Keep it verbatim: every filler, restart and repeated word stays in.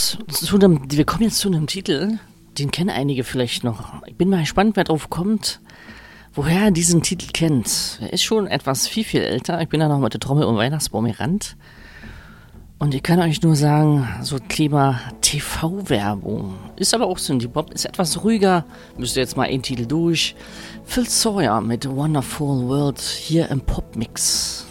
jetzt zu einem, wir kommen jetzt zu einem Titel, den kennen einige vielleicht noch. Ich bin mal gespannt, wer drauf kommt, woher er diesen Titel kennt. Er ist schon etwas viel, viel älter. Ich bin da noch mit der Trommel und Weihnachtsbaum gerannt. Und ich kann euch nur sagen, so Thema T V-Werbung. Ist aber auch so ein Bebop, ist etwas ruhiger. Müsst ihr jetzt mal einen Titel durch. Phil Sawyer mit Wonderful World hier im Popmix.